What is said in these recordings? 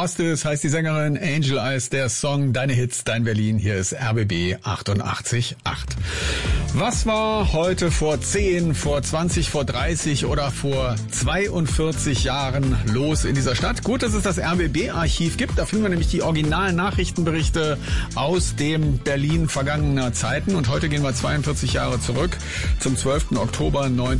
Justice heißt die Sängerin, Angel Eyes der Song, deine Hits, dein Berlin. Hier ist RBB 88.8. Was war heute vor 10, vor 20, vor 30 oder vor 42 Jahren los in dieser Stadt? Gut, dass es das RBB-Archiv gibt. Da finden wir nämlich die originalen Nachrichtenberichte aus dem Berlin vergangener Zeiten. Und heute gehen wir 42 Jahre zurück zum 12. Oktober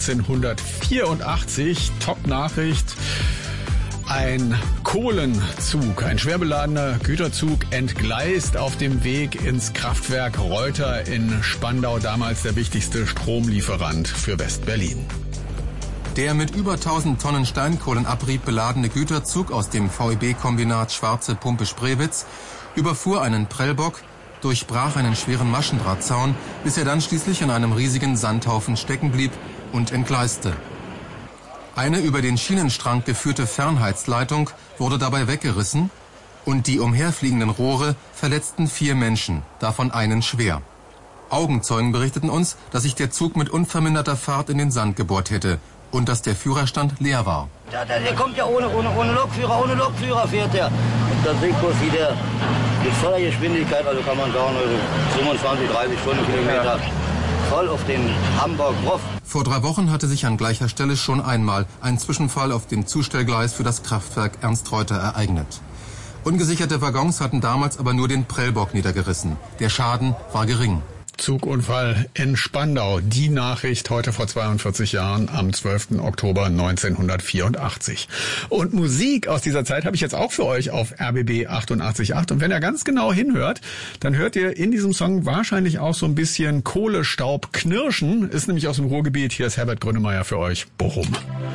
1984. Top-Nachricht. Ein Kohlenzug, ein schwer beladener Güterzug entgleist auf dem Weg ins Kraftwerk Reuter in Spandau, damals der wichtigste Stromlieferant für West-Berlin. Der mit über 1000 Tonnen Steinkohlenabrieb beladene Güterzug aus dem VEB-Kombinat Schwarze Pumpe Spreewitz überfuhr einen Prellbock, durchbrach einen schweren Maschendrahtzaun, bis er dann schließlich in einem riesigen Sandhaufen stecken blieb und entgleiste. Eine über den Schienenstrang geführte Fernheitsleitung wurde dabei weggerissen und die umherfliegenden Rohre verletzten 4 Menschen, davon einen schwer. Augenzeugen berichteten uns, dass sich der Zug mit unverminderter Fahrt in den Sand gebohrt hätte und dass der Führerstand leer war. Der kommt ja ohne Lokführer fährt der. Und das Ding kostet wieder mit voller Geschwindigkeit, also kann man sagen, 25, 30 Stundenkilometer. Voll auf den Hamburg-Roff. Vor 3 Wochen hatte sich an gleicher Stelle schon einmal ein Zwischenfall auf dem Zustellgleis für das Kraftwerk Ernst Reuter ereignet. Ungesicherte Waggons hatten damals aber nur den Prellbock niedergerissen. Der Schaden war gering. Zugunfall in Spandau. Die Nachricht heute vor 42 Jahren am 12. Oktober 1984. Und Musik aus dieser Zeit habe ich jetzt auch für euch auf RBB 88.8. Und wenn ihr ganz genau hinhört, dann hört ihr in diesem Song wahrscheinlich auch so ein bisschen Kohlestaub knirschen. Ist nämlich aus dem Ruhrgebiet. Hier ist Herbert Grönemeyer für euch. Bochum.